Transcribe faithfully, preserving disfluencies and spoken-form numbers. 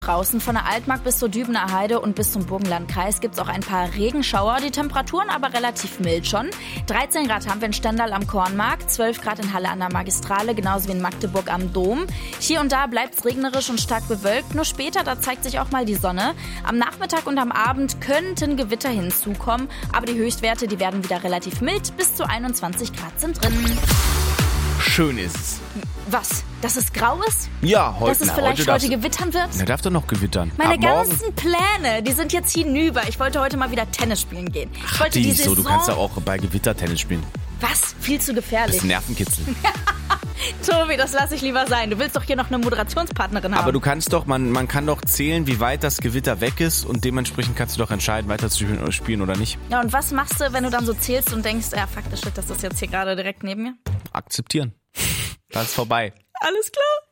Draußen von der Altmark bis zur Dübener Heide und bis zum Burgenlandkreis gibt es auch ein paar Regenschauer, die Temperaturen aber relativ mild schon. dreizehn Grad haben wir in Stendal am Kornmarkt, zwölf Grad in Halle an der Magistrale, genauso wie in Magdeburg am Dom. Hier und da bleibt es regnerisch und stark bewölkt, nur später, da zeigt sich auch mal die Sonne. Am Nachmittag und am Abend könnten Gewitter hinzukommen, aber die Höchstwerte, die werden wieder relativ mild, bis zu einundzwanzig Grad sind drin. Schön ist es. Was? Dass es grau ist? Ja, heute. Dass es na, vielleicht heute, heute darfst, gewittern wird? na, darf doch noch gewittern. Meine Ab morgen. ganzen Pläne, die sind jetzt hinüber. Ich wollte heute mal wieder Tennis spielen gehen. Ich wollte Die die ist so, Saison... du kannst doch auch bei Gewitter Tennis spielen. Was? Viel zu Das gefährlich. ist Nervenkitzel. Tobi, das lasse ich lieber sein. Du willst doch hier noch eine Moderationspartnerin haben. Aber du kannst doch, man, man kann doch zählen, wie weit das Gewitter weg ist und dementsprechend kannst du doch entscheiden, weiter zu spielen oder, spielen oder nicht. Ja, und was machst du, wenn du dann so zählst und denkst, ja, fuck, das shit, das ist jetzt hier gerade direkt neben mir? Akzeptieren. Das ist vorbei. Alles klar.